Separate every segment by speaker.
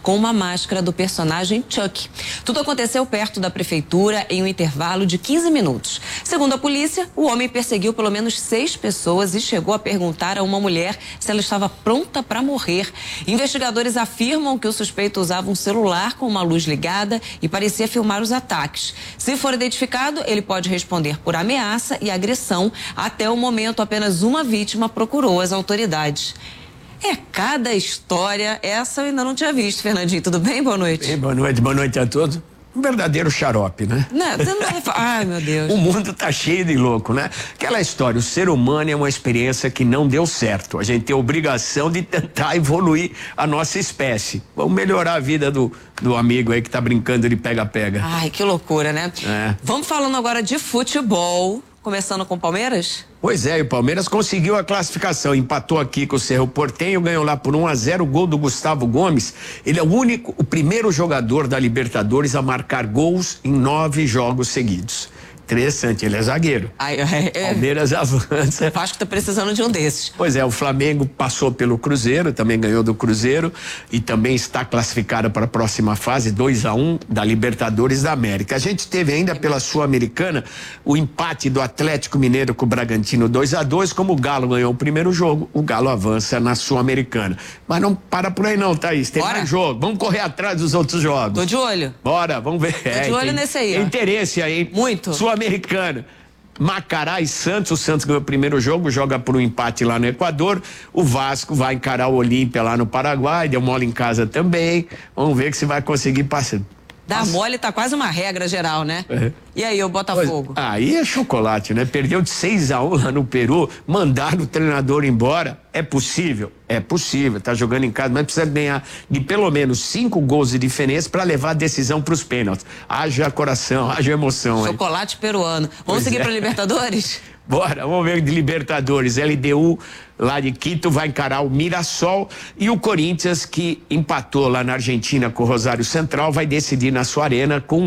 Speaker 1: com uma máscara do personagem Chuck. Tudo aconteceu perto da prefeitura em um intervalo de 15 minutos. Segundo a polícia, o homem perseguiu pelo menos 6 pessoas e chegou a perguntar a uma mulher se ela estava pronta para morrer. Investigadores afirmam que o suspeito usava um celular com uma luz ligada e parecia filmar os ataques. Se for identificado, ele pode responder por ameaça e agressão. Até o momento, apenas uma vítima procurou as autoridades. É cada história, essa eu ainda não tinha visto. Fernandinho, tudo bem? Boa noite.
Speaker 2: Boa noite a todos. Um verdadeiro xarope, né?
Speaker 1: Não, você não vai... Ai, meu Deus.
Speaker 2: O mundo tá cheio de louco, né? Aquela história, o ser humano é uma experiência que não deu certo. A gente tem a obrigação de tentar evoluir a nossa espécie. Vamos melhorar a vida do amigo aí que tá brincando de pega-pega.
Speaker 1: Ai, que loucura, né?
Speaker 2: É.
Speaker 1: Vamos falando agora de futebol, começando com o Palmeiras?
Speaker 2: Pois é, e o Palmeiras conseguiu a classificação, empatou aqui com o Cerro Porteño, ganhou lá por 1-0, o gol do Gustavo Gomes. Ele é o primeiro jogador da Libertadores a marcar gols em 9 jogos seguidos. Interessante, ele é zagueiro. Palmeiras avança.
Speaker 1: Acho que tá precisando de um desses.
Speaker 2: Pois é, o Flamengo passou pelo Cruzeiro, também ganhou do Cruzeiro e também está classificado para a próxima fase, 2-1 da Libertadores da América. A gente teve ainda pela Sul-Americana o empate do Atlético Mineiro com o Bragantino 2-2, como o Galo ganhou o primeiro jogo, o Galo avança na Sul-Americana. Mas não para por aí não, Thaís, tem mais jogo, vamos correr atrás dos outros jogos.
Speaker 1: Tô de olho.
Speaker 2: Bora, vamos ver.
Speaker 1: Tô de olho nesse aí, ó.
Speaker 2: Tem interesse aí.
Speaker 1: Muito.
Speaker 2: Sul-Americana. Macará e Santos, o Santos ganhou o primeiro jogo, joga por um empate lá no Equador, o Vasco vai encarar o Olímpia lá no Paraguai, deu mole em casa também, vamos ver que se vai conseguir passar.
Speaker 1: Dar mole tá quase uma regra geral, né? É. E aí, o Botafogo?
Speaker 2: Aí é chocolate, né? Perdeu de 6-1 lá no Peru, mandaram o treinador embora. É possível? É possível, tá jogando em casa, mas precisa ganhar de pelo menos 5 gols de diferença para levar a decisão para os pênaltis. Haja coração, haja emoção.
Speaker 1: Chocolate peruano. Vamos seguir para Libertadores?
Speaker 2: Bora, vamos ver de Libertadores. LDU lá de Quito vai encarar o Mirassol e o Corinthians, que empatou lá na Argentina com o Rosário Central, vai decidir na sua arena com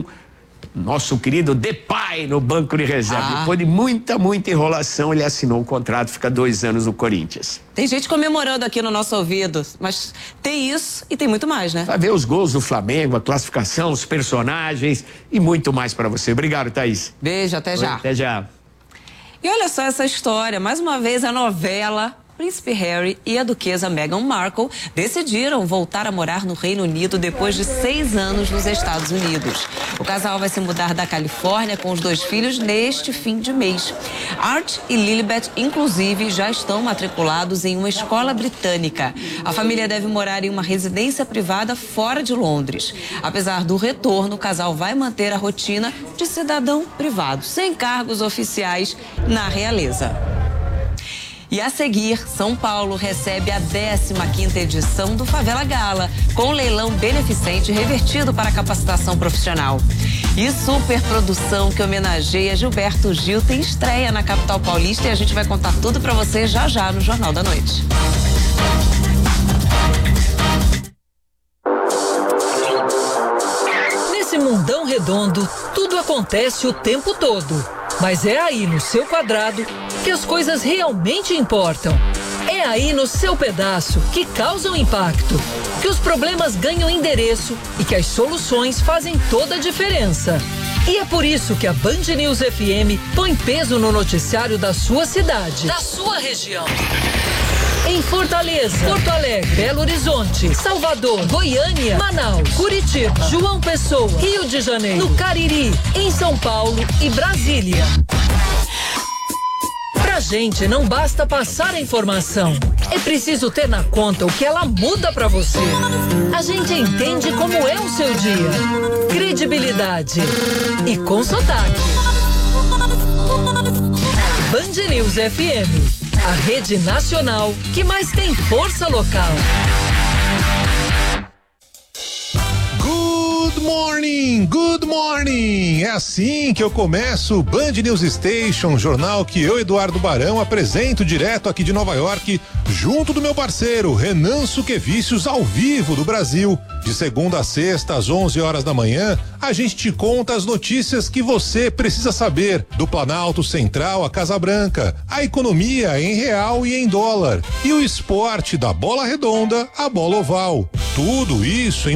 Speaker 2: nosso querido Depay no banco de reserva. Depois de muita enrolação, ele assinou o contrato, fica 2 anos no Corinthians.
Speaker 1: Tem gente comemorando aqui no nosso ouvido, mas tem isso e tem muito mais, né?
Speaker 2: Vai ver os gols do Flamengo, a classificação, os personagens e muito mais para você. Obrigado, Thaís.
Speaker 1: Beijo, até já.
Speaker 2: Até já.
Speaker 1: E olha só essa história, mais uma vez a novela. Príncipe Harry e a duquesa Meghan Markle decidiram voltar a morar no Reino Unido depois de 6 anos nos Estados Unidos. O casal vai se mudar da Califórnia com os 2 filhos neste fim de mês. Art e Lilibet, inclusive, já estão matriculados em uma escola britânica. A família deve morar em uma residência privada fora de Londres. Apesar do retorno, o casal vai manter a rotina de cidadão privado, sem cargos oficiais na realeza. E a seguir, São Paulo recebe a 15ª edição do Favela Gala, com leilão beneficente revertido para a capacitação profissional. E superprodução que homenageia Gilberto Gil tem estreia na capital paulista e a gente vai contar tudo para você já no Jornal da Noite.
Speaker 3: Nesse mundão redondo, tudo acontece o tempo todo. Mas é aí no seu quadrado que as coisas realmente importam. É aí no seu pedaço que causam impacto, que os problemas ganham endereço e que as soluções fazem toda a diferença. E é por isso que a Band News FM põe peso no noticiário da sua cidade, da sua região. Em Fortaleza, Porto Alegre, Belo Horizonte, Salvador, Goiânia, Manaus, Curitiba, João Pessoa, Rio de Janeiro, no Cariri, em São Paulo e Brasília. Pra gente não basta passar a informação, é preciso ter na conta o que ela muda pra você. A gente entende como é o seu dia. Credibilidade e com sotaque. Band News FM. A rede nacional que mais tem força local.
Speaker 4: Good morning! É assim que eu começo o Band News Station, jornal que eu, Eduardo Barão, apresento direto aqui de Nova York, junto do meu parceiro Renan Suquevicius, ao vivo do Brasil. De segunda a sexta, às 11 horas da manhã, a gente te conta as notícias que você precisa saber, do Planalto Central à Casa Branca, a economia em real e em dólar, e o esporte da bola redonda à bola oval. Tudo isso em